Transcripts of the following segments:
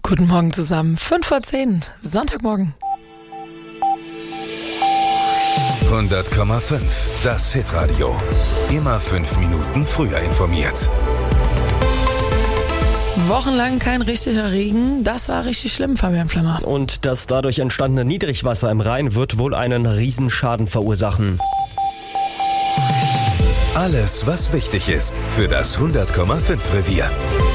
Guten Morgen zusammen, 5:10, Sonntagmorgen. 100,5, das Hitradio. Immer 5 Minuten früher informiert. Wochenlang kein richtiger Regen, das war richtig schlimm, Fabian Flemmer. Und das dadurch entstandene Niedrigwasser im Rhein wird wohl einen Riesenschaden verursachen. Alles, was wichtig ist für das 100,5 Revier.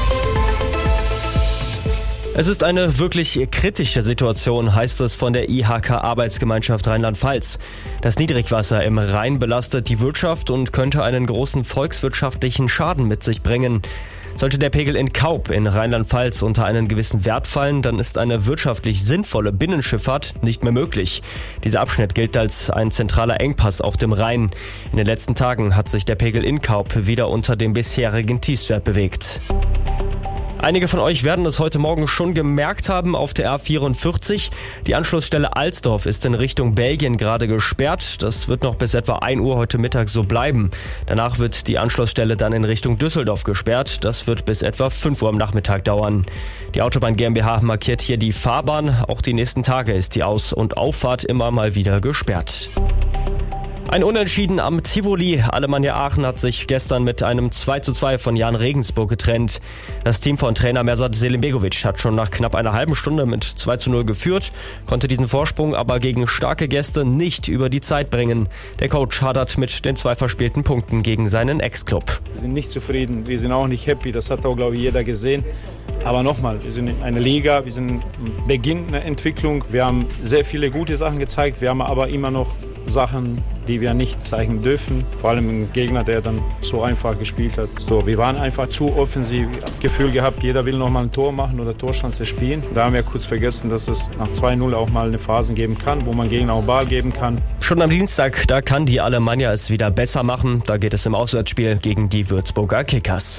Es ist eine wirklich kritische Situation, heißt es von der IHK-Arbeitsgemeinschaft Rheinland-Pfalz. Das Niedrigwasser im Rhein belastet die Wirtschaft und könnte einen großen volkswirtschaftlichen Schaden mit sich bringen. Sollte der Pegel in Kaup in Rheinland-Pfalz unter einen gewissen Wert fallen, dann ist eine wirtschaftlich sinnvolle Binnenschifffahrt nicht mehr möglich. Dieser Abschnitt gilt als ein zentraler Engpass auf dem Rhein. In den letzten Tagen hat sich der Pegel in Kaup wieder unter dem bisherigen Tiefstwert bewegt. Einige von euch werden es heute Morgen schon gemerkt haben auf der A44. Die Anschlussstelle Alsdorf ist in Richtung Belgien gerade gesperrt. Das wird noch bis etwa 1 Uhr heute Mittag so bleiben. Danach wird die Anschlussstelle dann in Richtung Düsseldorf gesperrt. Das wird bis etwa 5 Uhr am Nachmittag dauern. Die Autobahn GmbH markiert hier die Fahrbahn. Auch die nächsten Tage ist die Aus- und Auffahrt immer mal wieder gesperrt. Ein Unentschieden am Tivoli. Alemannia Aachen hat sich gestern mit einem 2:2 von Jan Regensburg getrennt. Das Team von Trainer Mersat Selimbegovic hat schon nach knapp einer halben Stunde mit 2:0 geführt, konnte diesen Vorsprung aber gegen starke Gäste nicht über die Zeit bringen. Der Coach hadert mit den 2 verspielten Punkten gegen seinen Ex-Club. Wir sind nicht zufrieden, wir sind auch nicht happy, das hat auch, glaube ich, jeder gesehen. Aber nochmal, wir sind in einer Liga, wir sind am Beginn einer Entwicklung. Wir haben sehr viele gute Sachen gezeigt, wir haben aber immer noch Sachen, die wir nicht zeigen dürfen. Vor allem ein Gegner, der dann so einfach gespielt hat. So, wir waren einfach zu offensiv. Ich habe das Gefühl gehabt, jeder will noch mal ein Tor machen oder Torschance spielen. Da haben wir kurz vergessen, dass es nach 2:0 auch mal eine Phase geben kann, wo man Gegner auch Ball geben kann. Schon am Dienstag, da kann die Alemannia es wieder besser machen. Da geht es im Auswärtsspiel gegen die Würzburger Kickers.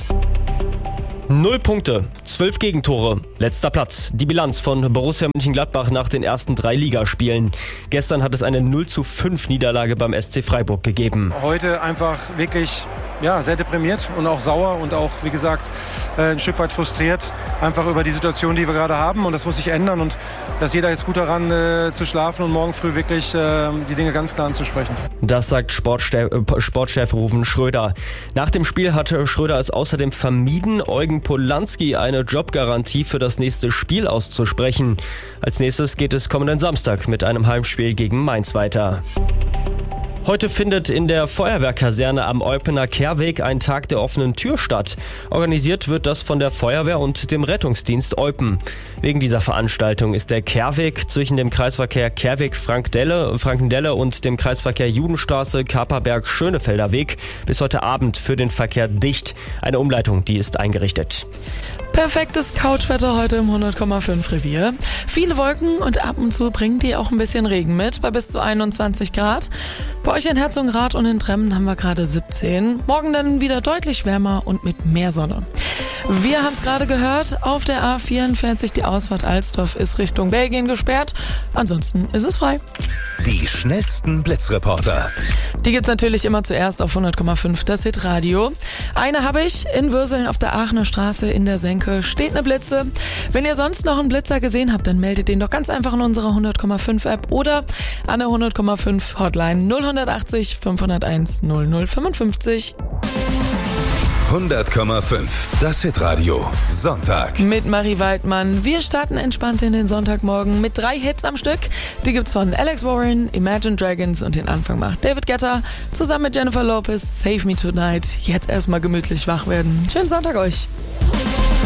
0 Punkte, 12 Gegentore, letzter Platz. Die Bilanz von Borussia Mönchengladbach nach den ersten 3 Ligaspielen. Gestern hat es eine 0:5 Niederlage beim SC Freiburg gegeben. Heute einfach wirklich sehr deprimiert und auch sauer und auch, wie gesagt, ein Stück weit frustriert. Einfach über die Situation, die wir gerade haben. Und das muss sich ändern. Und da ist jeder jetzt gut daran, zu schlafen und morgen früh wirklich die Dinge ganz klar anzusprechen. Das sagt Sportchef Ruven Schröder. Nach dem Spiel hatte Schröder es außerdem vermieden, Eugen Polanski eine Jobgarantie für das nächste Spiel auszusprechen. Als nächstes geht es kommenden Samstag mit einem Heimspiel gegen Mainz weiter. Heute findet in der Feuerwehrkaserne am Eupener Kehrweg ein Tag der offenen Tür statt. Organisiert wird das von der Feuerwehr und dem Rettungsdienst Eupen. Wegen dieser Veranstaltung ist der Kehrweg zwischen dem Kreisverkehr Kehrweg-Frankendelle und dem Kreisverkehr Judenstraße Kaperberg-Schönefelder Weg bis heute Abend für den Verkehr dicht. Eine Umleitung, die ist eingerichtet. Perfektes Couchwetter heute im 100,5 Revier. Viele Wolken und ab und zu bringen die auch ein bisschen Regen mit, bei bis zu 21 Grad. Bei euch in Herzogenrath und in Tremmen haben wir gerade 17. Morgen dann wieder deutlich wärmer und mit mehr Sonne. Wir haben es gerade gehört, auf der A44 die Ausfahrt Alsdorf ist Richtung Belgien gesperrt. Ansonsten ist es frei. Die schnellsten Blitzreporter. Die gibt's natürlich immer zuerst auf 100,5 das Hitradio. Eine habe ich, in Würseln auf der Aachener Straße in der Senke steht eine Blitze. Wenn ihr sonst noch einen Blitzer gesehen habt, dann meldet den doch ganz einfach in unserer 100,5 App oder an der 100,5 Hotline 0180 501 0055. 100,5, das Hitradio, Sonntag. Mit Marie Weidmann. Wir starten entspannt in den Sonntagmorgen mit 3 Hits am Stück. Die gibt's von Alex Warren, Imagine Dragons und den Anfang macht David Guetta. Zusammen mit Jennifer Lopez, Save Me Tonight. Jetzt erstmal gemütlich wach werden. Schönen Sonntag euch.